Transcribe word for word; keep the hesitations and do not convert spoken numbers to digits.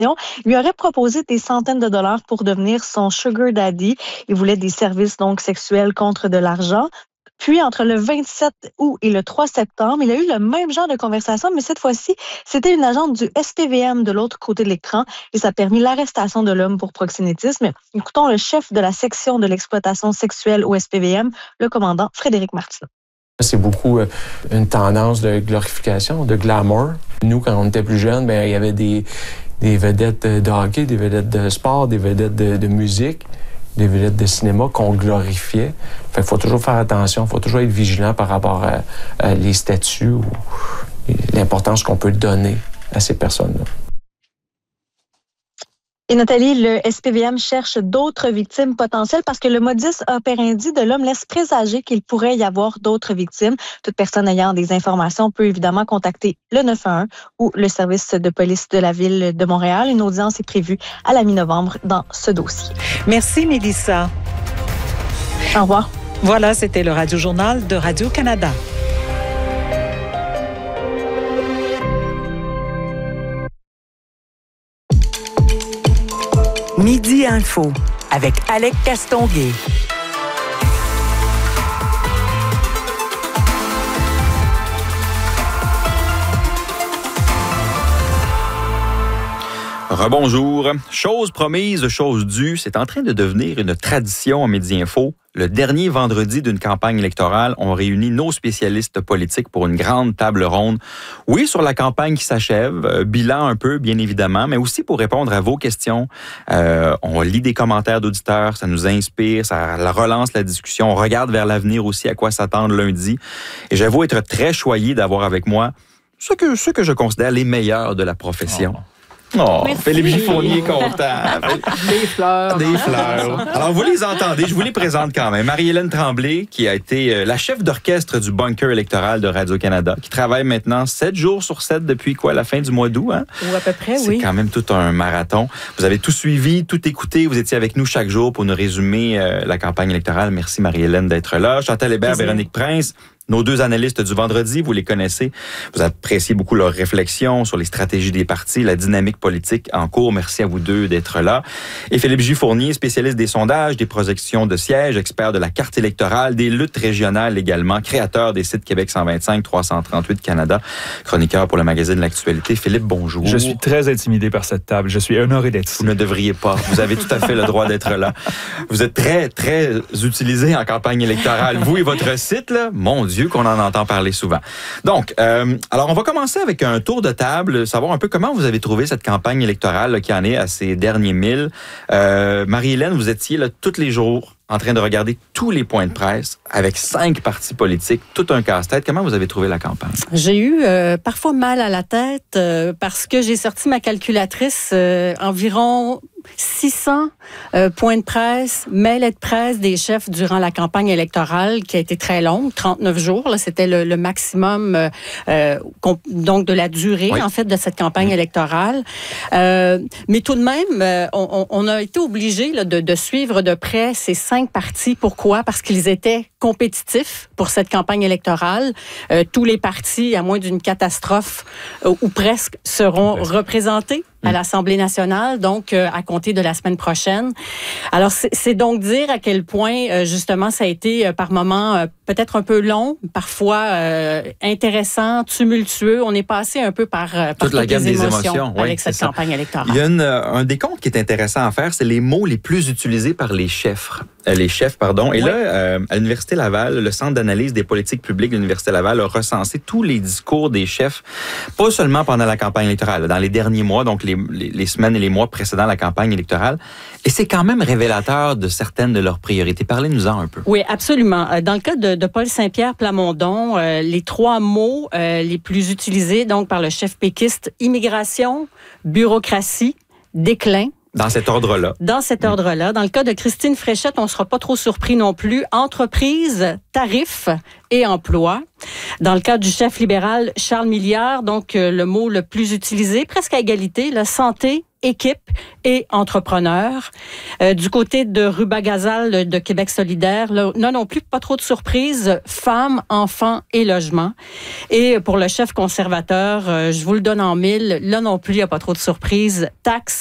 question. Il lui aurait proposé des centaines de dollars pour devenir son sugar daddy. Il voulait des services donc sexuels contre de l'argent. Puis, entre le vingt-sept août et le trois septembre, il a eu le même genre de conversation, mais cette fois-ci, c'était une agente du S P V M de l'autre côté de l'écran et ça a permis l'arrestation de l'homme pour proxénétisme. Écoutons le chef de la section de l'exploitation sexuelle au S P V M, le commandant Frédéric Martineau. C'est beaucoup une tendance de glorification, de glamour. Nous, quand on était plus jeunes, ben, il y avait des, des vedettes de hockey, des vedettes de sport, des vedettes de, de musique, des vedettes de cinéma qu'on glorifiait. Fait qu'il faut toujours faire attention, il faut toujours être vigilant par rapport à, à les statuts ou l'importance qu'on peut donner à ces personnes-là. Et Nathalie, le S P V M cherche d'autres victimes potentielles parce que le modus operandi de l'homme laisse présager qu'il pourrait y avoir d'autres victimes. Toute personne ayant des informations peut évidemment contacter le neuf un un ou le service de police de la Ville de Montréal. Une audience est prévue à la mi-novembre dans ce dossier. Merci, Mélissa. Au revoir. Voilà, c'était le Radio-Journal de Radio-Canada. Midi Info avec Alec Castonguay. Rebonjour. Chose promise, chose due, c'est en train de devenir une tradition à Midi Info. Le dernier vendredi d'une campagne électorale, on réunit nos spécialistes politiques pour une grande table ronde. Oui, sur la campagne qui s'achève, euh, bilan un peu, bien évidemment, mais aussi pour répondre à vos questions. Euh, on lit des commentaires d'auditeurs, ça nous inspire, ça relance la discussion. On regarde vers l'avenir aussi, à quoi s'attendre lundi. Et j'avoue être très choyé d'avoir avec moi ceux que, ceux que je considère les meilleurs de la profession. Oh. Oh, Merci. Philippe Giffournier est content. Des fleurs. Des fleurs. Alors, vous les entendez, je vous les présente quand même. Marie-Hélène Tremblay, qui a été la chef d'orchestre du bunker électoral de Radio-Canada, qui travaille maintenant sept jours sur sept depuis quoi, la fin du mois d'août, hein? Ou à peu près, C'est oui. C'est quand même tout un marathon. Vous avez tout suivi, tout écouté. Vous étiez avec nous chaque jour pour nous résumer euh, la campagne électorale. Merci, Marie-Hélène, d'être là. Chantal Hébert, Véronique Prince. Nos deux analystes du vendredi, vous les connaissez. Vous appréciez beaucoup leurs réflexions sur les stratégies des partis, la dynamique politique en cours. Merci à vous deux d'être là. Et Philippe Giffournier, spécialiste des sondages, des projections de sièges, expert de la carte électorale, des luttes régionales également, créateur des sites Québec cent vingt-cinq, trois cent trente-huit Canada, chroniqueur pour le magazine L'Actualité. Philippe, bonjour. Je suis très intimidé par cette table. Je suis honoré d'être ici. Vous ne devriez pas. Vous avez tout à fait le droit d'être là. Vous êtes très, très utilisé en campagne électorale. Vous et votre site, là, mon Dieu, qu'on en entend parler souvent. Donc, euh, alors on va commencer avec un tour de table, savoir un peu comment vous avez trouvé cette campagne électorale là, qui en est à ses derniers milles. Euh, Marie-Hélène, vous étiez là tous les jours en train de regarder tous les points de presse avec cinq partis politiques, tout un casse-tête. Comment vous avez trouvé la campagne? J'ai eu euh, parfois mal à la tête euh, parce que j'ai sorti ma calculatrice euh, environ six cents euh, points de presse, mails de presse des chefs durant la campagne électorale qui a été très longue, trente-neuf jours. Là, c'était le, le maximum euh, euh, donc de la durée oui. en fait de cette campagne mmh. électorale. Euh, mais tout de même, euh, on, on a été obligé là, de, de suivre de près ces cinq partis. Pourquoi? Parce qu'ils étaient compétitifs pour cette campagne électorale. Euh, tous les partis, à moins d'une catastrophe euh, ou presque, seront presque. représentés à l'Assemblée nationale, donc euh, à compter de la semaine prochaine. Alors, c'est, c'est donc dire à quel point, euh, justement, ça a été euh, par moments euh, peut-être un peu long, parfois euh, intéressant, tumultueux. On est passé un peu par, euh, par toute la gamme des émotions, émotions avec oui, cette campagne ça. électorale. Il y a une, un décompte qui est intéressant à faire, c'est les mots les plus utilisés par les chefs. Euh, les chefs, pardon. Et oui. là, euh, à l'Université Laval, le Centre d'analyse des politiques publiques de l'Université Laval a recensé tous les discours des chefs, pas seulement pendant la campagne électorale, dans les derniers mois, donc les, les, les semaines et les mois précédant la campagne électorale. Et c'est quand même révélateur de certaines de leurs priorités. Parlez-nous-en un peu. Oui, absolument. Dans le cas de, de Paul Saint-Pierre Plamondon, euh, les trois mots euh, les plus utilisés donc par le chef péquiste, immigration, bureaucratie, déclin. Dans cet ordre-là. Dans cet ordre-là. Dans le cas de Christine Fréchette, on ne sera pas trop surpris non plus. Entreprise, tarifs et emploi. Dans le cas du chef libéral Charles Milliard, donc euh, le mot le plus utilisé, presque à égalité, la santé, équipe et entrepreneur. Euh, du côté de Rubagazal de Québec solidaire, là, non non plus, pas trop de surprises, femmes, enfants et logement. Et pour le chef conservateur, euh, je vous le donne en mille, là non plus, il n'y a pas trop de surprises, taxes,